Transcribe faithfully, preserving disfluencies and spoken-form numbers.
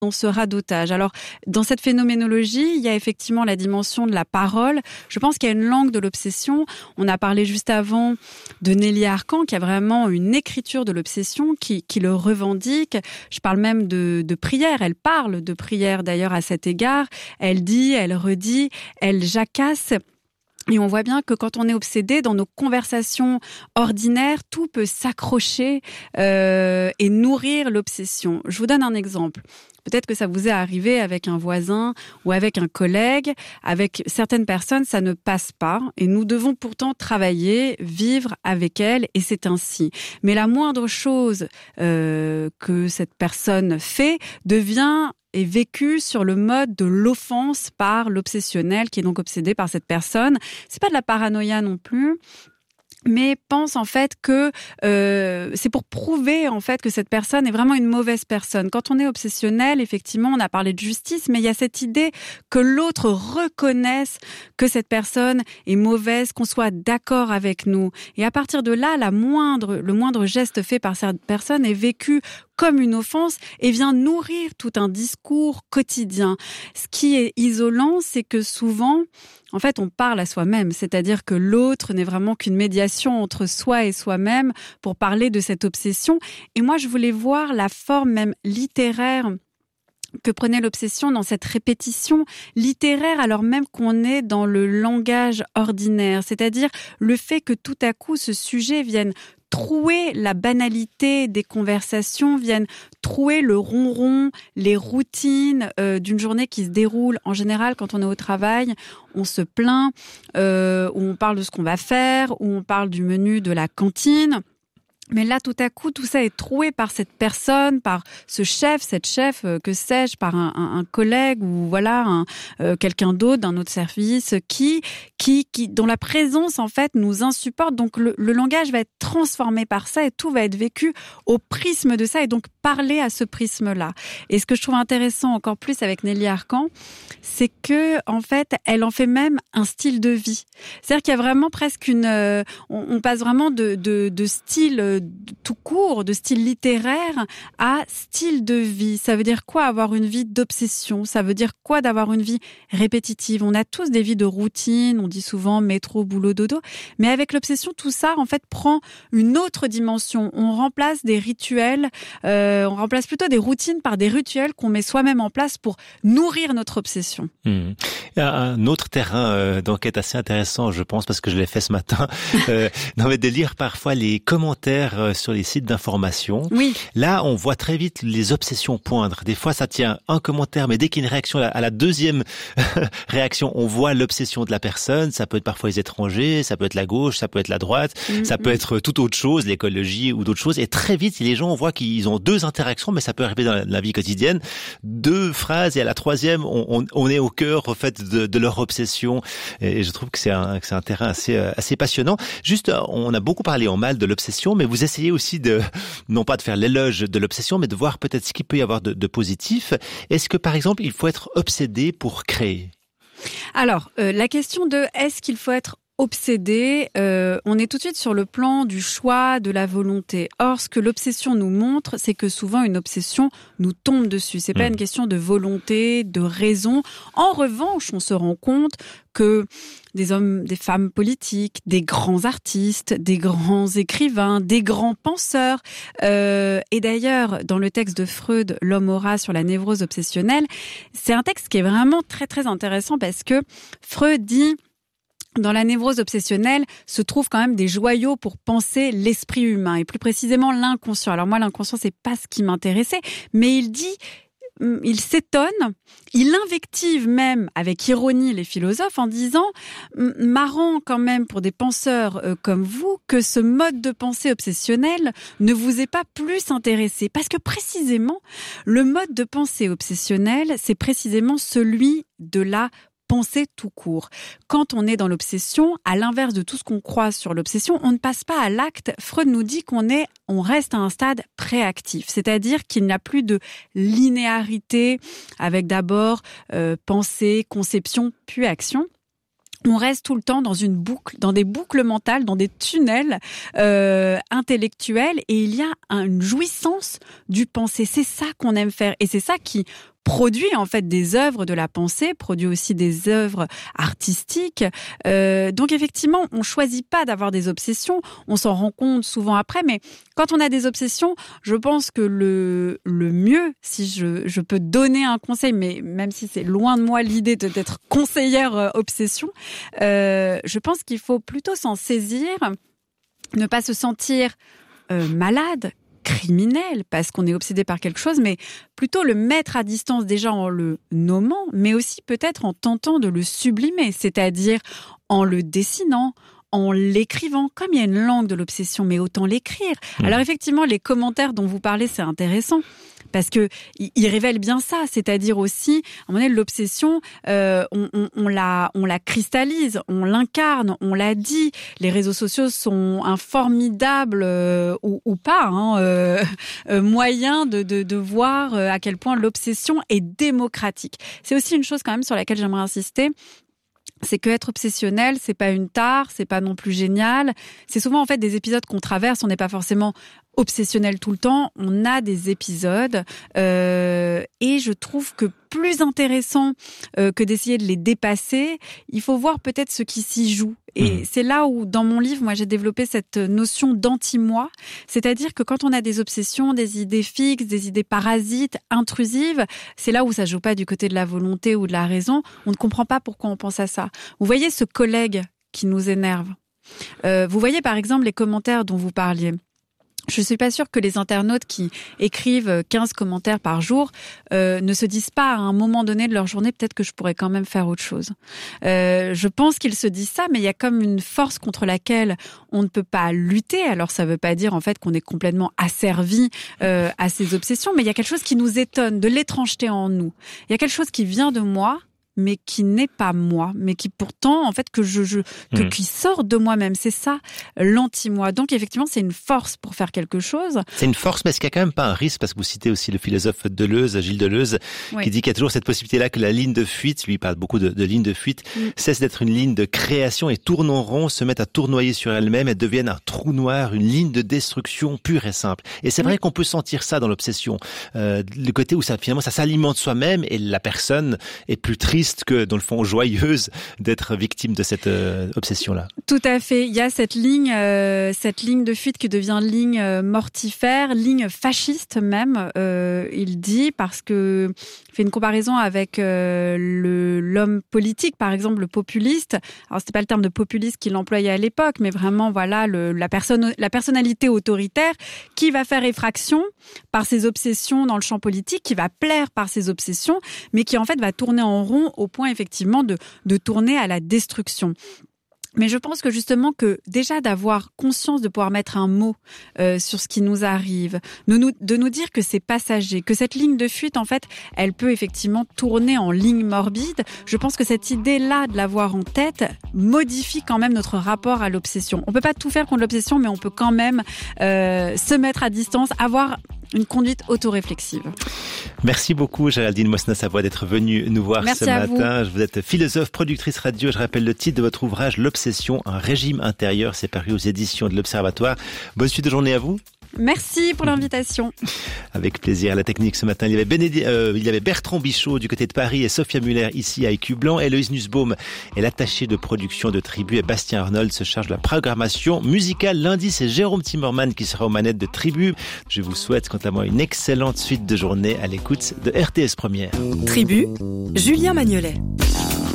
dans ce radotage. Alors, dans cette phénoménologie, il y a effectivement la dimension de la parole. Je pense qu'il y a une langue de l'obsession. On a parlé juste avant de Nelly Arcan, qui a vraiment une écriture de l'obsession, qui, qui le revendique. Je parle même de, de prière. Elle parle de prière, d'ailleurs, à cet égard. Elle dit, elle redit, elle jacasse. Et on voit bien que quand on est obsédé, dans nos conversations ordinaires, tout peut s'accrocher euh, et nourrir l'obsession. Je vous donne un exemple. Peut-être que ça vous est arrivé avec un voisin ou avec un collègue. Avec certaines personnes, ça ne passe pas. Et nous devons pourtant travailler, vivre avec elles, et c'est ainsi. Mais la moindre chose euh, que cette personne fait devient est vécu sur le mode de l'offense par l'obsessionnel qui est donc obsédé par cette personne. C'est pas de la paranoïa non plus, mais pense en fait que euh, c'est pour prouver en fait que cette personne est vraiment une mauvaise personne. Quand on est obsessionnel, effectivement, on a parlé de justice, mais il y a cette idée que l'autre reconnaisse que cette personne est mauvaise, qu'on soit d'accord avec nous. Et à partir de là, la moindre, le moindre geste fait par cette personne est vécu comme une offense et vient nourrir tout un discours quotidien. Ce qui est isolant, c'est que souvent, en fait, on parle à soi-même, c'est-à-dire que l'autre n'est vraiment qu'une médiation entre soi et soi-même pour parler de cette obsession. Et moi, je voulais voir la forme même littéraire que prenait l'obsession dans cette répétition littéraire, alors même qu'on est dans le langage ordinaire, c'est-à-dire le fait que tout à coup, ce sujet vienne trouer la banalité des conversations, viennent trouer le ronron, les routines euh, d'une journée qui se déroule. En général, quand on est au travail, on se plaint, euh, ou on parle de ce qu'on va faire, ou on parle du menu de la cantine. Mais là, tout à coup, tout ça est troué par cette personne, par ce chef, cette chef, euh, que sais-je, par un, un, un collègue ou voilà un, euh, quelqu'un d'autre d'un autre service qui, qui, qui, dont la présence en fait nous insupporte. Donc le, le langage va être transformé par ça et tout va être vécu au prisme de ça et donc parler à ce prisme-là. Et ce que je trouve intéressant encore plus avec Nelly Arcan, c'est que en fait, elle en fait même un style de vie. C'est-à-dire qu'il y a vraiment presque une, euh, on, on passe vraiment de, de, de style euh, tout court, de style littéraire à style de vie. Ça veut dire quoi avoir une vie d'obsession? Ça veut dire quoi d'avoir une vie répétitive? On a tous des vies de routine, on dit souvent métro, boulot, dodo, mais avec l'obsession, tout ça en fait prend une autre dimension. On remplace des rituels, euh, on remplace plutôt des routines par des rituels qu'on met soi-même en place pour nourrir notre obsession. Mmh. Il y a un autre terrain euh, d'enquête assez intéressant, je pense, parce que je l'ai fait ce matin, euh, non, mais de lire parfois les commentaires sur les sites d'information. Oui. Là, on voit très vite les obsessions poindre. Des fois, ça tient un commentaire, mais dès qu'il y a une réaction, à la deuxième réaction, on voit l'obsession de la personne. Ça peut être parfois les étrangers, ça peut être la gauche, ça peut être la droite, mm-hmm. ça peut être toute autre chose, l'écologie ou d'autres choses. Et très vite, les gens, on voit qu'ils ont deux interactions, mais ça peut arriver dans la, la vie quotidienne. Deux phrases, et à la troisième, on, on, on est au cœur, au fait, de, de leur obsession. Et je trouve que c'est un, que c'est un terrain assez, assez passionnant. Juste, on a beaucoup parlé en mal de l'obsession, mais vous essayez aussi de, non pas de faire l'éloge de l'obsession, mais de voir peut-être ce qu'il peut y avoir de, de positif. Est-ce que, par exemple, il faut être obsédé pour créer? Alors, euh, la question de est-ce qu'il faut être obsédé, euh, on est tout de suite sur le plan du choix, de la volonté. Or, ce que l'obsession nous montre, c'est que souvent une obsession nous tombe dessus. C'est pas mmh. une question de volonté, de raison. En revanche, on se rend compte que des hommes, des femmes politiques, des grands artistes, des grands écrivains, des grands penseurs. Euh, et d'ailleurs, dans le texte de Freud, L'homme aura sur la névrose obsessionnelle, c'est un texte qui est vraiment très très intéressant parce que Freud dit: dans la névrose obsessionnelle se trouvent quand même des joyaux pour penser l'esprit humain et plus précisément l'inconscient. Alors moi, l'inconscient, c'est pas ce qui m'intéressait, mais il dit, il s'étonne, il invective même avec ironie les philosophes en disant « marrant quand même pour des penseurs euh, comme vous que ce mode de pensée obsessionnel ne vous ait pas plus intéressé. » Parce que précisément, le mode de pensée obsessionnel, c'est précisément celui de la penser tout court. Quand on est dans l'obsession, à l'inverse de tout ce qu'on croit sur l'obsession, on ne passe pas à l'acte. Freud nous dit qu'on est, on reste à un stade préactif, c'est-à-dire qu'il n'y a plus de linéarité avec d'abord euh, pensée, conception, puis action. on reste tout le temps dans une boucle, dans des boucles mentales, dans des tunnels euh, intellectuels, et il y a une jouissance du penser. C'est ça qu'on aime faire, et c'est ça qui produit en fait des œuvres de la pensée, produit aussi des œuvres artistiques. Euh, donc effectivement, on choisit pas d'avoir des obsessions, on s'en rend compte souvent après, mais quand on a des obsessions, je pense que le le mieux, si je je peux donner un conseil, mais même si c'est loin de moi l'idée de, d'être conseillère euh, obsession, euh, je pense qu'il faut plutôt s'en saisir, ne pas se sentir euh, malade, criminel parce qu'on est obsédé par quelque chose, mais plutôt le mettre à distance déjà en le nommant, mais aussi peut-être en tentant de le sublimer, c'est-à-dire en le dessinant, en l'écrivant, comme il y a une langue de l'obsession, mais autant l'écrire. Mmh. Alors effectivement, les commentaires dont vous parlez, c'est intéressant, parce que il révèle bien ça, c'est-à-dire aussi, à un moment donné, l'obsession, euh, on, on, on la, on la cristallise, on l'incarne, on l'a dit. Les réseaux sociaux sont un formidable euh, ou, ou pas hein, euh, euh, moyen de, de, de voir à quel point l'obsession est démocratique. C'est aussi une chose quand même sur laquelle j'aimerais insister. C'est que être obsessionnel, c'est pas une tare, c'est pas non plus génial. C'est souvent en fait des épisodes qu'on traverse. On n'est pas forcément obsessionnel tout le temps. On a des épisodes euh, et je trouve que plus intéressant euh, que d'essayer de les dépasser, il faut voir peut-être ce qui s'y joue. Et mmh. c'est là où, dans mon livre, moi, j'ai développé cette notion d'anti-moi. C'est-à-dire que quand on a des obsessions, des idées fixes, des idées parasites, intrusives, c'est là où ça joue pas du côté de la volonté ou de la raison. On ne comprend pas pourquoi on pense à ça. Vous voyez ce collègue qui nous énerve. Euh, vous voyez, par exemple, les commentaires dont vous parliez. Je suis pas sûre que les internautes qui écrivent quinze commentaires par jour euh, ne se disent pas à un moment donné de leur journée, peut-être que je pourrais quand même faire autre chose. Euh, je pense qu'ils se disent ça, mais il y a comme une force contre laquelle on ne peut pas lutter. Alors ça veut pas dire en fait qu'on est complètement asservi euh, à ces obsessions, mais il y a quelque chose qui nous étonne, de l'étrangeté en nous. Il y a quelque chose qui vient de moi, mais qui n'est pas moi, mais qui pourtant, en fait, que je, je que, mmh. qui sort de moi-même. C'est ça, l'anti-moi. Donc, effectivement, c'est une force pour faire quelque chose. C'est une force, mais est-ce qu'il n'y a quand même pas un risque, parce que vous citez aussi le philosophe Deleuze, Gilles Deleuze, oui. qui dit qu'il y a toujours cette possibilité-là que la ligne de fuite, lui il parle beaucoup de, de ligne de fuite, mmh. cesse d'être une ligne de création et tourne en rond, se met à tournoyer sur elle-même et devienne un trou noir, une ligne de destruction pure et simple. Et c'est vrai oui. qu'on peut sentir ça dans l'obsession. Euh, le côté où ça, finalement, ça s'alimente soi-même et la personne est plus triste que, dans le fond, joyeuse d'être victime de cette euh, obsession-là. Tout à fait. Il y a cette ligne, euh, cette ligne de fuite qui devient ligne euh, mortifère, ligne fasciste même, euh, il dit, parce que il fait une comparaison avec euh, le, l'homme politique, par exemple, le populiste. Alors, c'était pas le terme de populiste qu'il employait à l'époque, mais vraiment, voilà, le, la personne, la personnalité autoritaire qui va faire effraction par ses obsessions dans le champ politique, qui va plaire par ses obsessions, mais qui, en fait, va tourner en rond au point effectivement de, de tourner à la destruction. Mais je pense que justement que déjà d'avoir conscience de pouvoir mettre un mot euh, sur ce qui nous arrive, de nous, de nous dire que c'est passager, que cette ligne de fuite, en fait, elle peut effectivement tourner en ligne morbide. Je pense que cette idée-là de l'avoir en tête modifie quand même notre rapport à l'obsession. On peut pas tout faire contre l'obsession, mais on peut quand même euh, se mettre à distance, avoir une conduite autoréflexive. Merci beaucoup, Géraldine Mosna-Savoie, d'être venue nous voir Merci ce à matin. Vous. Vous êtes philosophe, productrice radio. Je rappelle le titre de votre ouvrage, L'Obsession, un régime intérieur. C'est paru aux éditions de l'Observatoire. Bonne suite de journée à vous. Merci pour l'invitation. Avec plaisir. À la technique ce matin, il y avait, Bénédi- euh, il y avait Bertrand Bichot du côté de Paris et Sophia Muller ici à Écublens. Héloïse Nussbaum est l'attachée de production de Tribu et Bastien Arnold se charge de la programmation musicale. Lundi, c'est Jérôme Timmerman qui sera aux manettes de Tribu. Je vous souhaite quant à moi une excellente suite de journée à l'écoute de R T S Première. Tribu, Julien Magnolet.